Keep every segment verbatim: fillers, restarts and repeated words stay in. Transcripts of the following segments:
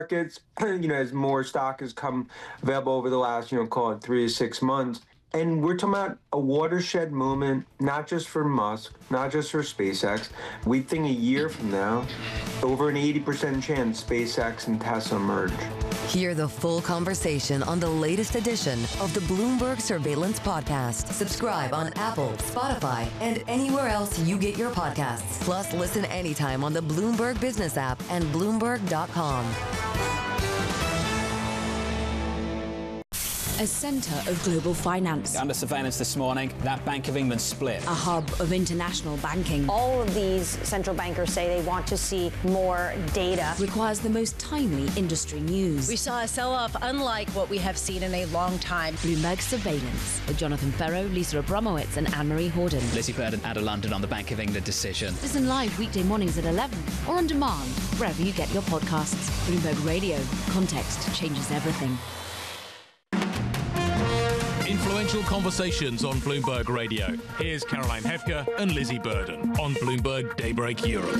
markets, you know, as more stock has come available over the last, you know, call it three to six months. And we're talking about a watershed moment, not just for Musk, not just for SpaceX. We think a year from now, over an eighty percent chance SpaceX and Tesla merge. Hear the full conversation on the latest edition of the Bloomberg Surveillance Podcast. Subscribe on Apple, Spotify, and anywhere else you get your podcasts. Plus, listen anytime on the Bloomberg Business app and Bloomberg dot com. A centre of global finance. Under surveillance this morning, that Bank of England split. A hub of international banking. All of these central bankers say they want to see more data. Requires the most timely industry news. We saw a sell-off unlike what we have seen in a long time. Bloomberg Surveillance with Jonathan Ferro, Lisa Abramowitz and Anne-Marie Horden. Lizzie Burden out of London on the Bank of England decision. Listen live weekday mornings at eleven or on demand wherever you get your podcasts. Bloomberg Radio. Context changes everything. Influential conversations on Bloomberg Radio. Here's Caroline Hefker and Lizzie Burden on Bloomberg Daybreak Europe.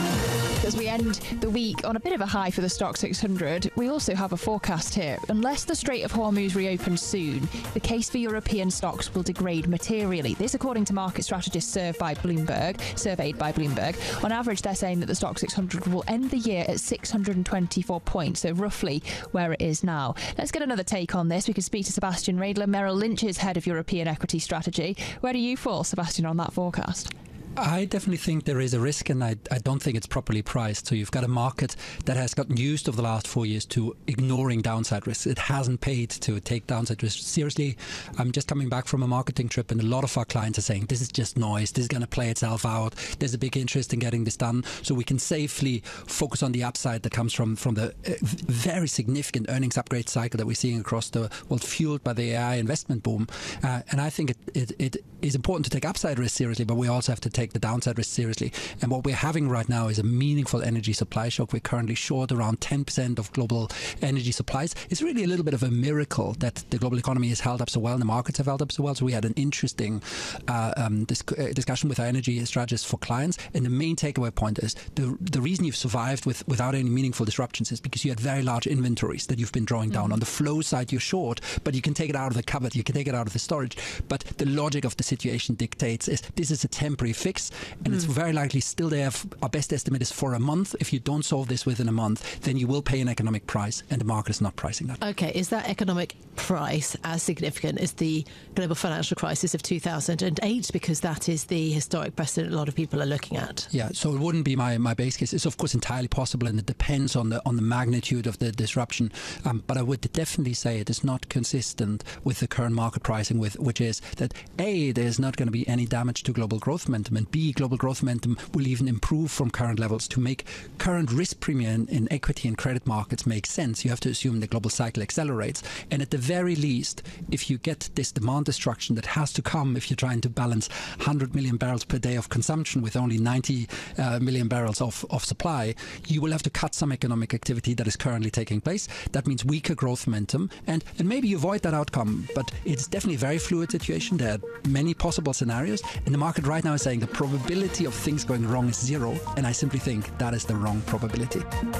As we end the week on a bit of a high for the Stock six hundred, we also have a forecast here. Unless the Strait of Hormuz reopens soon, the case for European stocks will degrade materially. This according to market strategists served by Bloomberg, surveyed by Bloomberg. On average, they're saying that the Stock six hundred will end the year at six hundred twenty-four points, so roughly where it is now. Let's get another take on this. We can speak to Sebastian Radler, Merrill Lynch's head of European equity strategy. Where do you fall, Sebastian, on that forecast? I definitely think there is a risk, and I, I don't think it's properly priced. So you've got a market that has gotten used over the last four years to ignoring downside risks. It hasn't paid to take downside risks seriously. I'm just coming back from a marketing trip, and a lot of our clients are saying, this is just noise. This is going to play itself out. There's a big interest in getting this done. So we can safely focus on the upside that comes from, from the uh, very significant earnings upgrade cycle that we're seeing across the world, fueled by the A I investment boom. Uh, and I think it, it, it is important to take upside risks seriously, but we also have to take the downside risk seriously. And what we're having right now is a meaningful energy supply shock. We're currently short around ten percent of global energy supplies. It's really a little bit of a miracle that the global economy has held up so well and the markets have held up so well. So we had an interesting uh, um, dis- uh, discussion with our energy strategists for clients. And the main takeaway point is the the reason you've survived with without any meaningful disruptions is because you had very large inventories that you've been drawing down. Mm-hmm. On the flow side, you're short, but you can take it out of the cupboard, you can take it out of the storage. But the logic of the situation dictates is this is a temporary fix. And mm. it's very likely still there. Our best estimate is for a month. If you don't solve this within a month, then you will pay an economic price, and the market is not pricing that. Okay, is that economic price as significant as the global financial crisis of two thousand eight? Because that is the historic precedent a lot of people are looking at. Yeah, so it wouldn't be my, my base case. It's of course entirely possible, and it depends on the on the magnitude of the disruption. Um, but I would definitely say it is not consistent with the current market pricing, with which is that A, there's not going to be any damage to global growth momentum, and B, global growth momentum will even improve from current levels. To make current risk premium in equity and credit markets make sense, you have to assume the global cycle accelerates. And at the very least, if you get this demand destruction that has to come if you're trying to balance one hundred million barrels per day of consumption with only ninety uh, million barrels of, of supply, you will have to cut some economic activity that is currently taking place. That means weaker growth momentum, and, and maybe you avoid that outcome, but it's definitely a very fluid situation. There are many possible scenarios, and the market right now is saying the probability of things going wrong is zero, and I simply think that is the wrong probability.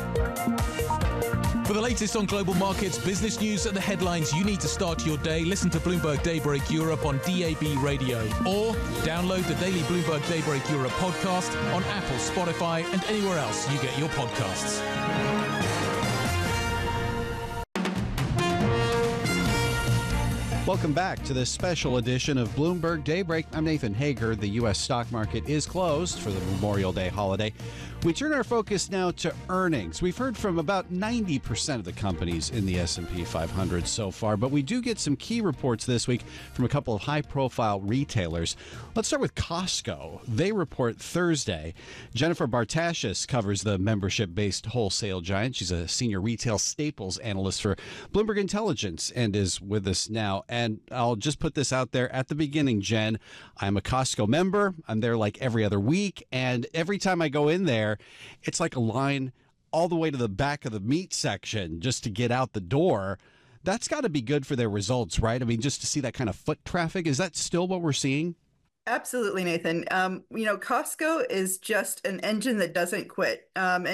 For the latest on global markets, business news and the headlines you need to start your day, listen to Bloomberg Daybreak Europe on D A B Radio, or download the daily Bloomberg Daybreak Europe podcast on Apple, Spotify, and anywhere else you get your podcasts. Welcome back to this special edition of Bloomberg Daybreak. I'm Nathan Hager. The U S stock market is closed for the Memorial Day holiday. We turn our focus now to earnings. We've heard from about ninety percent of the companies in the S and P five hundred so far, but we do get some key reports this week from a couple of high-profile retailers. Let's start with Costco. They report Thursday. Jennifer Bartashis covers the membership-based wholesale giant. She's a senior retail staples analyst for Bloomberg Intelligence and is with us now. And I'll just put this out there at the beginning, Jen. I'm a Costco member. I'm there like every other week, and every time I go in there, it's like a line all the way to the back of the meat section just to get out the door. That's got to be good for their results, right? I mean, just to see that kind of foot traffic. Is that still what we're seeing? Absolutely, Nathan. Um, you know, Costco is just an engine that doesn't quit. Um,